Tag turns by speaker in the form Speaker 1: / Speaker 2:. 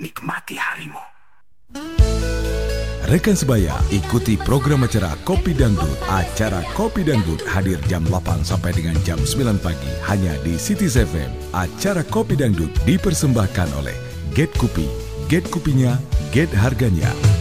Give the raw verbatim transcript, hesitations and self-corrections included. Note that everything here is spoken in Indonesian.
Speaker 1: nikmati harimu.
Speaker 2: Rekan sebaya, ikuti program acara Kopi Dangdut. Acara Kopi Dangdut hadir jam delapan sampai dengan jam sembilan pagi hanya di Cities F M. Acara Kopi Dangdut dipersembahkan oleh Get Kopi. Get kopinya, get harganya.